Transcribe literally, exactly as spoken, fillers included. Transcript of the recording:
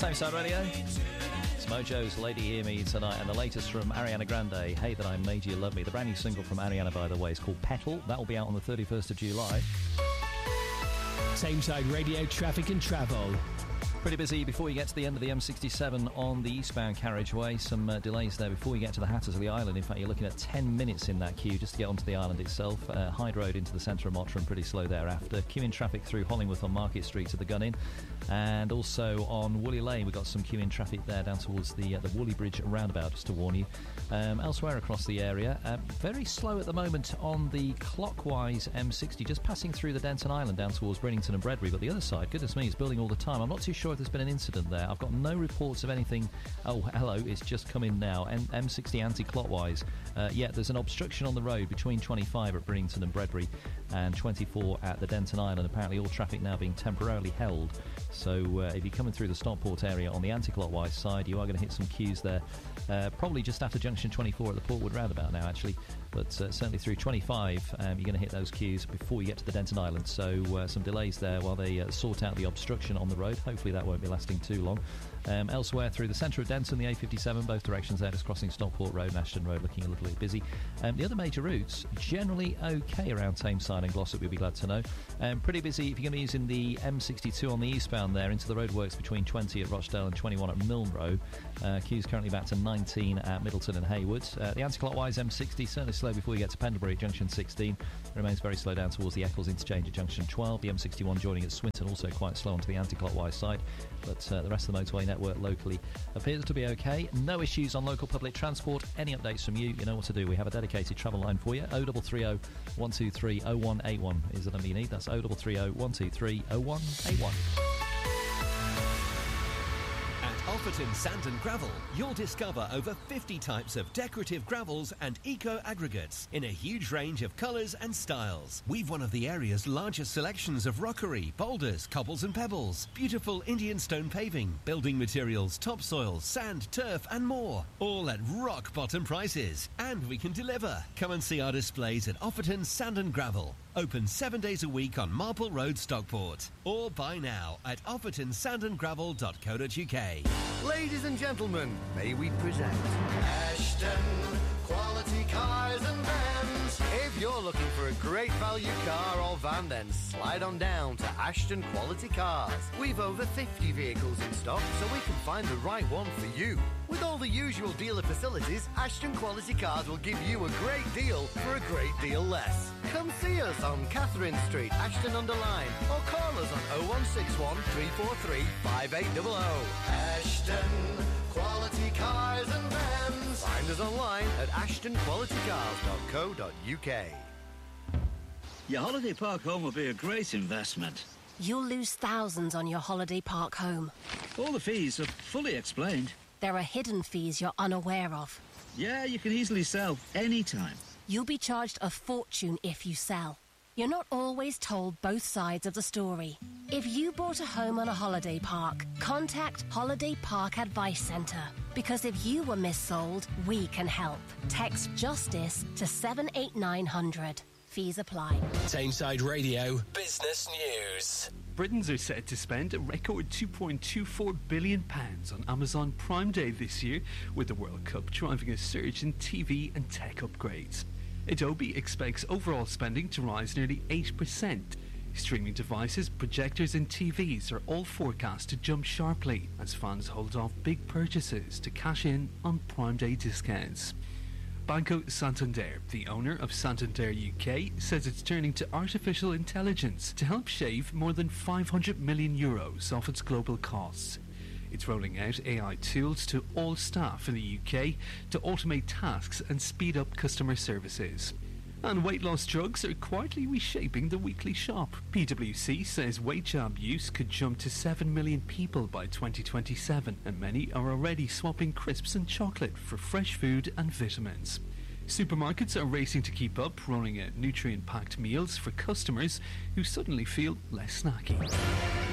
Tameside Radio. It's Mojo's Lady Hear Me tonight, and the latest from Ariana Grande, Hey That I Made You Love Me. The brand new single from Ariana, by the way, is called Petal. That will be out on the thirty-first of July. Tameside Radio traffic and travel. Pretty busy before you get to the end of the M sixty-seven on the eastbound carriageway. Some uh, delays there before you get to the Hattersley Island. In fact, you're looking at ten minutes in that queue just to get onto the island itself. Uh, Hyde Road into the centre of Mottram, pretty slow thereafter. Queuing traffic through Hollingworth on Market Street to the Gun-In. And also on Woolly Lane, we've got some queuing traffic there down towards the uh, the Woolly Bridge roundabout, just to warn you. Um, elsewhere across the area, uh, very slow at the moment on the clockwise M sixty, just passing through the Denton Island down towards Bridington and Bredbury. But the other side, goodness me, it's building all the time. I'm not too sure if there's been an incident there. I've got no reports of anything. Oh, hello, it's just come in now. M- M60 anti-clockwise. Uh, yeah, there's an obstruction on the road between twenty-five at Bridington and Bredbury and twenty-four at the Denton Island. Apparently all traffic now being temporarily held. So uh, if you're coming through the Stockport area on the anti-clockwise side, you are going to hit some queues there. Uh, probably just after junction twenty-four at the Portwood roundabout now, actually. But uh, certainly through twenty-five, um, you're going to hit those queues before you get to the Denton Island. So uh, some delays there while they uh, sort out the obstruction on the road. Hopefully that won't be lasting too long. Um, elsewhere through the centre of Denton, the A fifty-seven, both directions there, just crossing Stockport Road and Ashton Road, looking a little bit busy. Um, the other major routes, generally okay around Tameside and Glossop, you'll be glad to know. Um, pretty busy if you're going to be using the M sixty-two on the eastbound there, into the roadworks between twenty at Rochdale and twenty-one at Milnrow. Uh, queues currently back to nineteen at Middleton and Haywood. Uh, the anti-clockwise M sixty, certainly slow before you get to Pendlebury at junction sixteen. Remains very slow down towards the Eccles interchange at junction twelve. The M sixty-one joining at Swinton, also quite slow onto the anti-clockwise side. But uh, the rest of the motorway network locally appears to be okay. No issues on local public transport. Any updates from you, you know what to do. We have a dedicated travel line for you. oh three three oh, one two three, oh one eight one is the number you need. That's oh three three oh, one two three, oh one eight one. Alferton Sand and Gravel, you'll discover over fifty types of decorative gravels and eco-aggregates in a huge range of colours and styles. We've one of the area's largest selections of rockery, boulders, cobbles and pebbles, beautiful Indian stone paving, building materials, topsoil, sand, turf and more. All at rock-bottom prices. And we can deliver. Come and see our displays at Alferton Sand and Gravel. Open seven days a week on Marple Road, Stockport. Or buy now at alferton sand and gravel dot co dot uk. Ladies and gentlemen, may we present Ashton Quality Cars and Vans. If you're looking for a great value car or van, then slide on down to Ashton Quality Cars. We've over fifty vehicles in stock, so we can find the right one for you. With all the usual dealer facilities, Ashton Quality Cars will give you a great deal for a great deal less. Come see us on Catherine Street, Ashton-under-Lyne, or call us on oh one six one, three four three, five eight hundred. Ashton Quality Cars and Vans. Find us online at ashton quality cars dot co dot uk. Your holiday park home will be a great investment. You'll lose thousands on your holiday park home. All the fees are fully explained. There are hidden fees you're unaware of. Yeah, you can easily sell anytime. You'll be charged a fortune if you sell. You're not always told both sides of the story. If you bought a home on a holiday park, contact Holiday Park Advice Centre. Because if you were missold, we can help. Text JUSTICE to seven eight nine hundred. Fees apply. Tameside Radio Business News. Britons are set to spend a record two point two four billion pounds on Amazon Prime Day this year, with the World Cup driving a surge in T V and tech upgrades. Adobe expects overall spending to rise nearly eight percent. Streaming devices, projectors and T Vs are all forecast to jump sharply as fans hold off big purchases to cash in on Prime Day discounts. Banco Santander, the owner of Santander U K, says it's turning to artificial intelligence to help shave more than five hundred million euros off its global costs. It's rolling out A I tools to all staff in the U K to automate tasks and speed up customer services. And weight loss drugs are quietly reshaping the weekly shop. P W C says weight jab use could jump to seven million people by twenty twenty-seven, and many are already swapping crisps and chocolate for fresh food and vitamins. Supermarkets are racing to keep up, rolling out nutrient-packed meals for customers who suddenly feel less snacky.